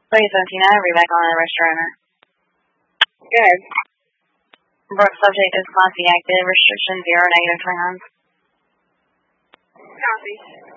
Please, Tina, read back on the register owner. Good. Subject is classy active, restriction 0, -29. Copy.